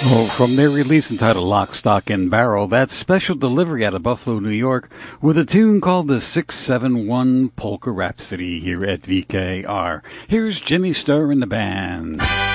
Well, from their release entitled Lock, Stock, and Barrel, that's special delivery out of Buffalo, New York, with a tune called the 671 Polka Rhapsody here at VKR. Here's Jimmy Sturr and the band.